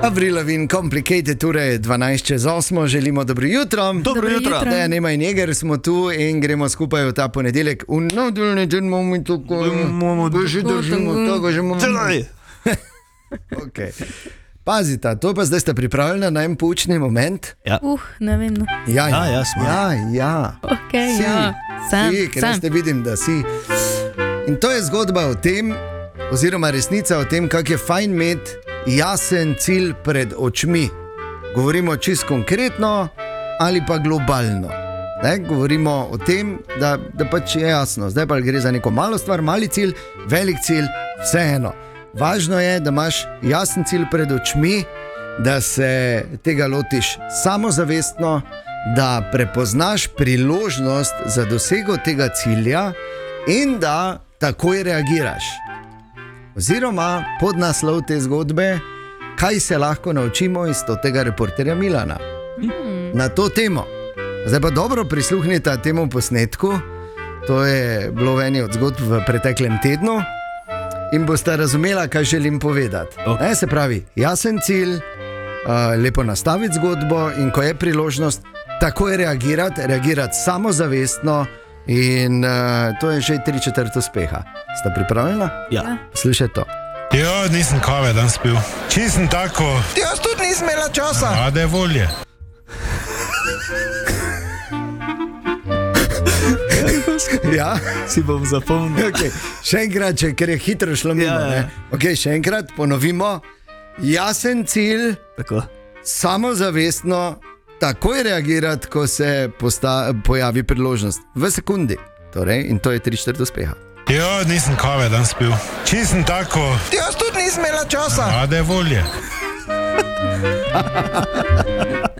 Avril Lavigne, Complicated, torej 12:08, želimo dobro jutro. Dobro jutro. Nema in Neger smo tu in gremo skupaj v ta ponedeljek. Držimo tako, že imamo. Okay. Pazite, to pa zdaj ste pripravljeni na en poučni moment? Ja. Ne vem. No. Ja, smo. Ja. Okay, Si, ja. Sem. ker te vidim, da si. In to je zgodba o tem, oziroma resnica o tem, kako je fajn imeti jasen cilj pred očmi. Govorimo čisto konkretno ali pa globalno. Ne? Govorimo o tem, da pač je jasno. Zdaj pa gre za neko malo stvar, mali cilj, velik cilj, vseeno. Važno je, da imaš jasen cilj pred očmi, da se tega lotiš samozavestno, da prepoznaš priložnost za dosego tega cilja in da takoj reagiraš. Oziroma podnaslov te zgodbe, kaj se lahko naučimo iz tega reporterja Milana. Na to temo. Zdaj pa dobro prisluhnite temu posnetku, to je bilo v eni od zgodb v preteklem tednu in boste razumela, kaj želim povedati. Okay. Se pravi, jasen cilj, lepo nastaviti zgodbo in ko je priložnost, takoj reagirati samozavestno in to je že 3/4 uspeha. Ste pripravljeni? Ja. Slišite to. Ja, nisem kave danes pil. Čisto tako. Jaz tudi nisem imela časa. A da je volje. Ja, si bom zapomnil. Okay. Še enkrat, ker je hitro šlo mimo. Ja. Okay, še enkrat ponovimo. Jasen cilj, Tako. samozavestno, takoj reagirati, ko se pojavi priložnost. V sekundi. Torej, in to je 3/4 uspeha. Ja, nisem kave danes pil. Čisto tako. Jaz tudi nisem imela časa. A da je volje.